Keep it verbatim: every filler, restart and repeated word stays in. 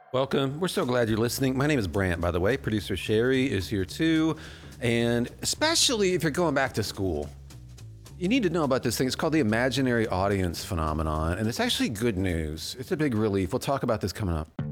Welcome. We're so glad you're listening. My name is Brant, by the way. Producer Sherry is here too. And especially if you're going back to school, you need to know about this thing. It's called the imaginary audience phenomenon, and it's actually good news. It's a big relief. We'll talk about this coming up.